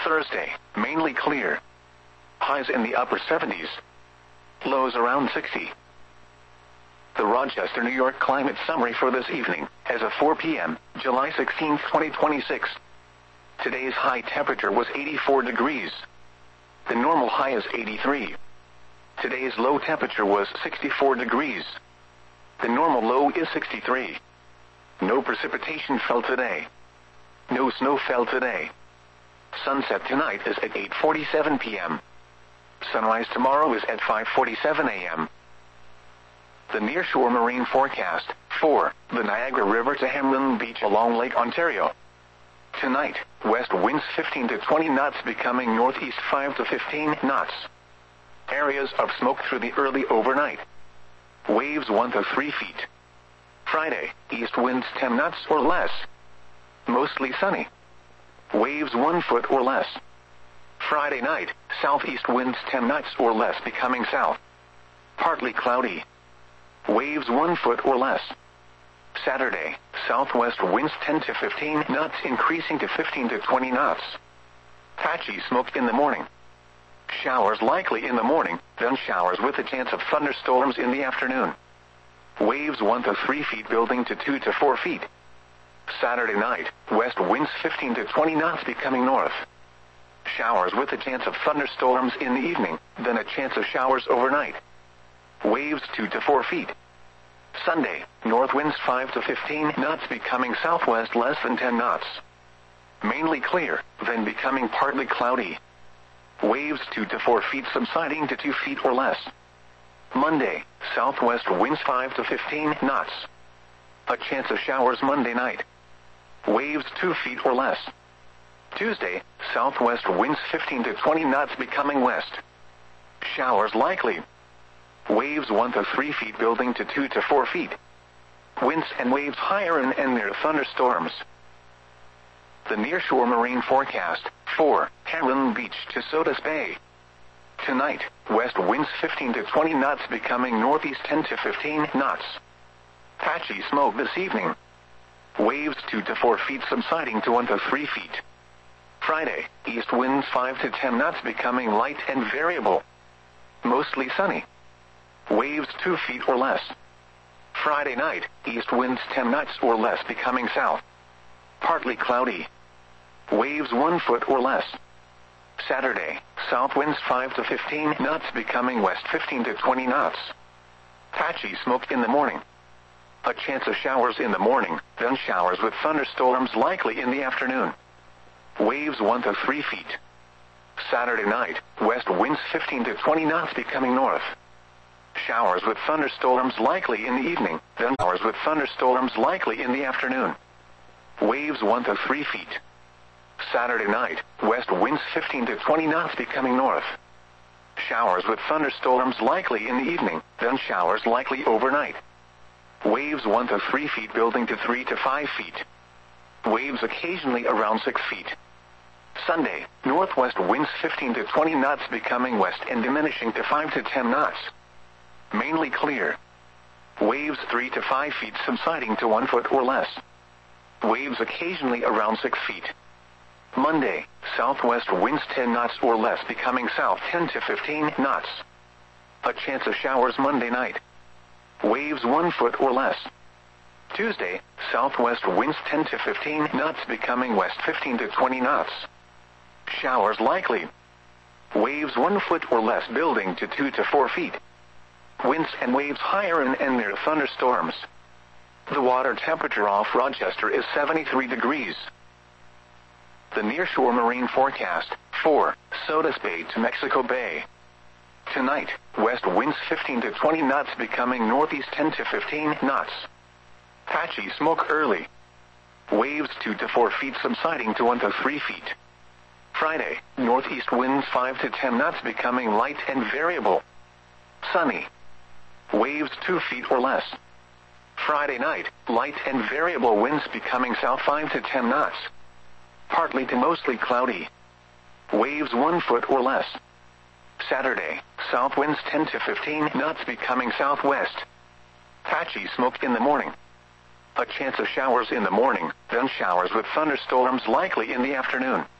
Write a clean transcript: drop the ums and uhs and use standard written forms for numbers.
Thursday, mainly clear. Highs in the upper 70s. Lows around 60. The Rochester, New York climate summary for this evening, as of 4 p.m., July 16, 2026. Today's high temperature was 84 degrees. The normal high is 83. Today's low temperature was 64 degrees. The normal low is 63. No precipitation fell today. No snow fell today. Sunset tonight is at 8:47 p.m. Sunrise tomorrow is at 5:47 a.m. The nearshore marine forecast for the Niagara River to Hamlin Beach along Lake Ontario. Tonight, west winds 15 to 20 knots becoming northeast 5 to 15 knots. Areas of smoke through the early overnight. Waves 1 to 3 feet. Friday, east winds 10 knots or less. Mostly sunny. Waves 1 foot or less. Friday night, southeast winds 10 knots or less becoming south. Partly cloudy. Waves 1 foot or less. Saturday, southwest winds 10 to 15 knots increasing to 15 to 20 knots. Patchy smoke in the morning. Showers likely in the morning, then showers with a chance of thunderstorms in the afternoon. Waves 1 to 3 feet building to 2 to 4 feet. Saturday night, west winds 15 to 20 knots becoming north. Showers with a chance of thunderstorms in the evening, then a chance of showers overnight. Waves 2 to 4 feet. Sunday, north winds 5 to 15 knots becoming southwest less than 10 knots. Mainly clear, then becoming partly cloudy. Waves 2 to 4 feet subsiding to 2 feet or less. Monday, southwest winds 5 to 15 knots. A chance of showers Monday night. Waves 2 feet or less. Tuesday, southwest winds 15 to 20 knots becoming west. Showers likely. Waves 1 to 3 feet building to 2 to 4 feet. Winds and waves higher and near thunderstorms. The nearshore marine forecast for Hamlin Beach to Sodus Bay. Tonight, west winds 15 to 20 knots becoming northeast 10 to 15 knots. Patchy smoke this evening. Waves 2 to 4 feet subsiding to 1 to 3 feet. Friday, east winds 5 to 10 knots becoming light and variable. Mostly sunny. Waves 2 feet or less. Friday night, east winds 10 knots or less becoming south. Partly cloudy. Waves 1 foot or less. Saturday, south winds 5 to 15 knots becoming west 15 to 20 knots. Patchy smoke in the morning. A chance of showers in the morning, then showers with thunderstorms likely in the afternoon. Waves 1 to 3 feet. Saturday night, west winds 15 to 20 knots becoming north. Showers with thunderstorms likely in the evening, then showers with thunderstorms likely in the afternoon. Waves 1 to 3 feet. Saturday night, west winds 15 to 20 knots becoming north. Showers with thunderstorms likely in the evening, then showers likely overnight. Waves 1 to 3 feet building to 3 to 5 feet. Waves occasionally around 6 feet. Sunday, northwest winds 15 to 20 knots becoming west and diminishing to 5 to 10 knots. Mainly clear. Waves 3 to 5 feet subsiding to 1 foot or less. Waves occasionally around 6 feet. Monday, southwest winds 10 knots or less becoming south 10 to 15 knots. A chance of showers Monday night. Waves 1 foot or less. Tuesday, southwest winds 10 to 15 knots becoming west 15 to 20 knots. Showers likely. Waves 1 foot or less building to 2 to 4 feet. Winds and waves higher and near thunderstorms. The water temperature off Rochester is 73 degrees. The nearshore marine forecast for Sodus Bay to Mexico Bay. Tonight, west winds 15 to 20 knots becoming northeast 10 to 15 knots. Patchy smoke early. Waves 2 to 4 feet subsiding to 1 to 3 feet. Friday, northeast winds 5 to 10 knots becoming light and variable. Sunny. Waves 2 feet or less. Friday night, light and variable winds becoming south 5 to 10 knots. Partly to mostly cloudy. Waves 1 foot or less. Saturday, south winds 10 to 15 knots becoming southwest. Patchy smoke in the morning. A chance of showers in the morning, then showers with thunderstorms likely in the afternoon.